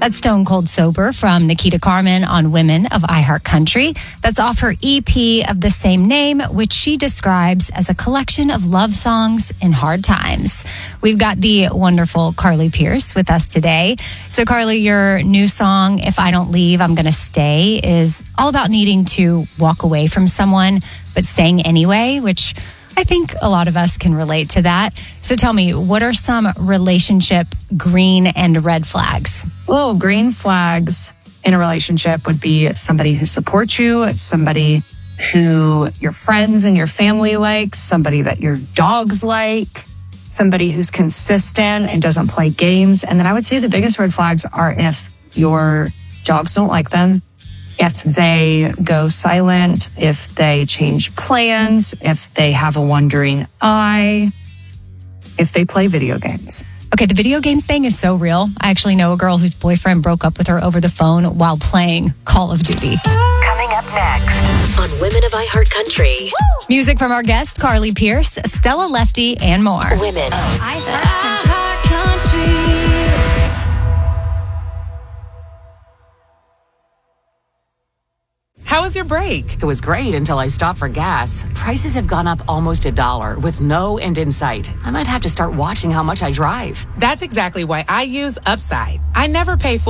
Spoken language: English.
That's Stone Cold Sober from Nikita Carmen on Women of iHeartCountry. That's off her EP of the same name, which she describes as a collection of love songs in hard times. We've got the wonderful Carly Pearce with us today. So Carly, your new song, If I Don't Leave, I'm Gonna Stay, is all about needing to walk away from someone, but staying anyway, which I think a lot of us can relate to that. So tell me, what are some relationship green and red flags? Oh, green flags in a relationship would be somebody who supports you, somebody who your friends and your family like, somebody that your dogs like, somebody who's consistent and doesn't play games. And then I would say the biggest red flags are if your dogs don't like them, if they go silent, if they change plans, if they have a wandering eye, if they play video games. Okay, the video games thing is so real. I actually know a girl whose boyfriend broke up with her over the phone while playing Call of Duty. Coming up next on Women of iHeartCountry. Music from our guest, Carly Pearce, Stella Lefty, and more. Women of iHeartCountry. How was your break? It was great until I stopped for gas. Prices have gone up almost $1 with no end in sight. I might have to start watching how much I drive. That's exactly why I use Upside. I never pay full